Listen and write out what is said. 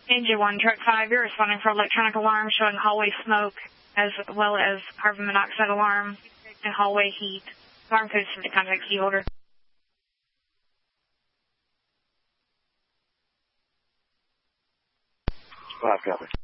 Engine 1, Truck 5, you're responding for electronic alarm showing hallway smoke as well as carbon monoxide alarm and hallway heat. Alarm code is to contact key holder. 5 copy.